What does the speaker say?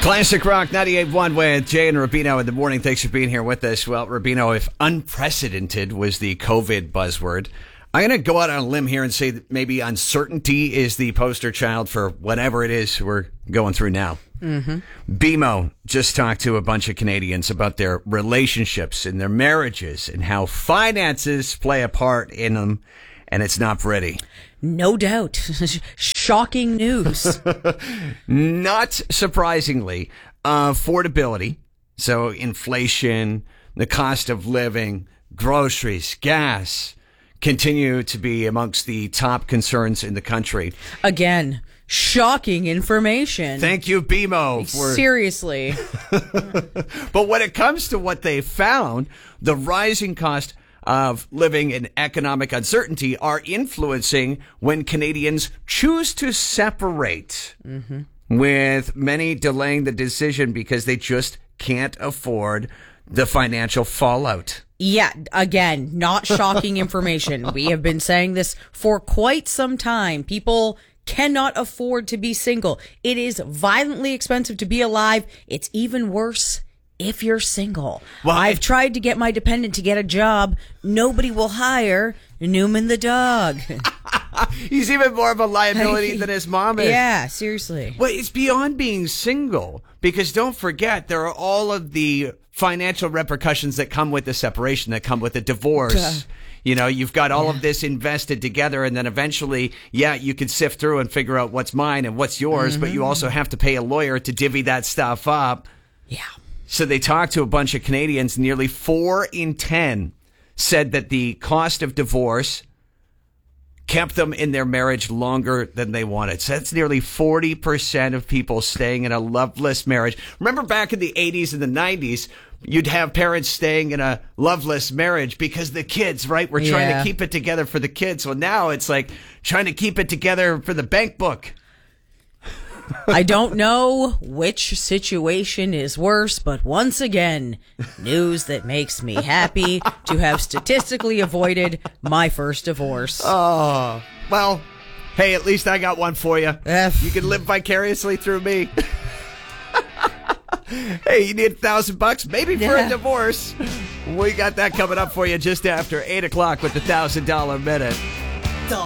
Classic Rock 98.1 with Jay and Rubino in the morning. Thanks for being here with us. Well, Rubino, if unprecedented was the COVID buzzword, I'm going to go out on a limb here and say that maybe uncertainty is the poster child for whatever it is we're going through now. BMO just talked to a bunch of Canadians about their relationships and their marriages and how finances play a part in them, and it's not pretty. No doubt. Shocking news. Not surprisingly, affordability, so inflation, the cost of living, groceries, gas, continue to be amongst the top concerns in the country. Again, shocking information. Thank you, BMO. Seriously. But when it comes to what they found, the rising cost of living and economic uncertainty are influencing when Canadians choose to separate, with many delaying the decision because they just can't afford the financial fallout. Yeah, again, not shocking information. We have been saying this for quite some time. People cannot afford to be single. It is violently expensive to be alive. It's even worse if you're single. Well, I've tried to get my dependent to get a job. Nobody will hire Newman the dog. He's even more of a liability than his mom is. Yeah, seriously. Well, it's beyond being single, because don't forget, there are all of the financial repercussions that come with the separation, that come with the divorce. You know, you've got all of this invested together, and then eventually, you can sift through and figure out what's mine and what's yours, but you also have to pay a lawyer to divvy that stuff up. Yeah. So they talked to a bunch of Canadians. Nearly 4 in 10 said that the cost of divorce kept them in their marriage longer than they wanted. So that's nearly 40% of people staying in a loveless marriage. Remember back in the 80s and the 90s, you'd have parents staying in a loveless marriage because the kids, right? We're trying to keep it together for the kids. Well, now it's like trying to keep it together for the bank book. I don't know which situation is worse, but once again, news that makes me happy to have statistically avoided my first divorce. Oh, well, hey, at least I got one for you. You can live vicariously through me. Hey, you need $1,000 maybe for a divorce. We got that coming up for you just after 8 o'clock with the $1,000 Minute.